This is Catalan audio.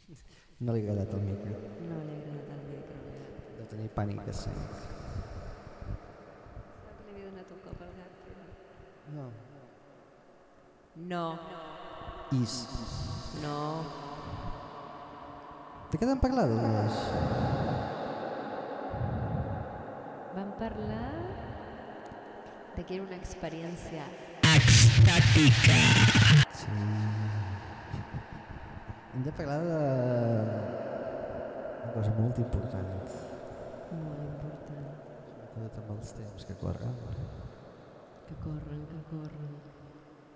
No li ha agradat el micro. No li ha agradat el micro. De tenir pànic escènic. Pensava que li havia donat un cop al gat. No. No. Is. No. De què vam parlar d'elles? Vam parlar de que era una experiència extàtica. Sí. Hem de parlar una cosa molt important. molt important. Sobretot amb els temps que corren. Que corren, que corren.